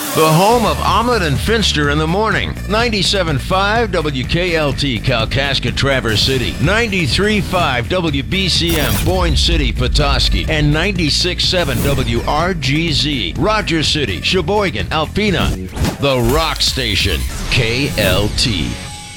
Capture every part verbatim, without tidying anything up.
The home of Omelet and Finster in the morning. ninety-seven point five W K L T Kalkaska Traverse City. ninety-three point five W B C M Boyne City Petoskey. And ninety-six point seven W R G Z Rogers City, Sheboygan, Alpena. The Rock Station. K L T.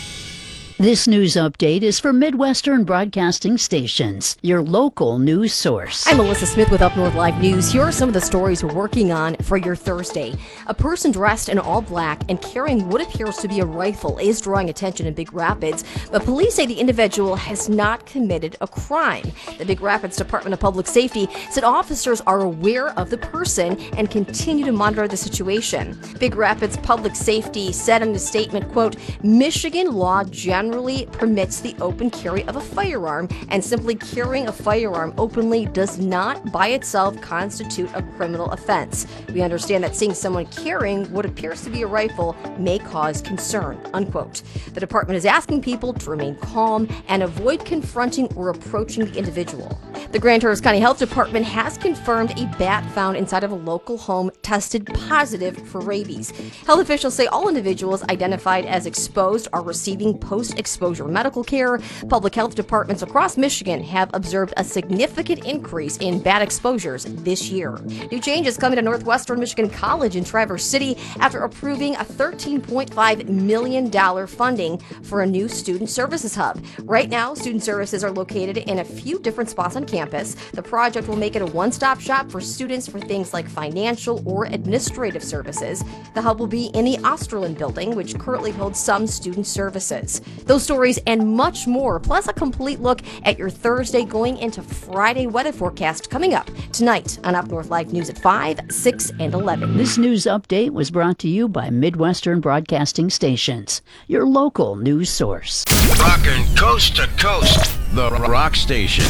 This news update is for Midwestern Broadcasting Stations, your local news source. I'm Melissa Smith with Up North Live News. Here are some of the stories we're working on for your Thursday. A person dressed in all black and carrying what appears to be a rifle is drawing attention in Big Rapids, but police say the individual has not committed a crime. The Big Rapids Department of Public Safety said officers are aware of the person and continue to monitor the situation. Big Rapids Public Safety said in a statement, quote, Michigan law generally permits the open carry of a firearm, and simply carrying a firearm openly does not by itself constitute a criminal offense. We understand that seeing someone carrying what appears to be a rifle may cause concern, unquote. The department is asking people to remain calm and avoid confronting or approaching the individual. The Grand Terrace County Health Department has confirmed a bat found inside of a local home tested positive for rabies. Health officials say all individuals identified as exposed are receiving post-exposure medical care. Public health departments across Michigan have observed a significant increase in bat exposures this year. New changes coming to Northwestern Michigan College in Traverse City after approving a thirteen point five million dollars funding for a new student services hub. Right now, student services are located in a few different spots on campus. The project will make it a one-stop shop for students for things like financial or administrative services. The hub will be in the Osterlin building, which currently holds some student services. Those stories and much more, plus a complete look at your Thursday going into Friday weather forecast coming up tonight on Up North Live News at five, six, and eleven. This news update was brought to you by Midwestern Broadcasting Stations, your local news source. Rockin' coast to coast. The Rock Station.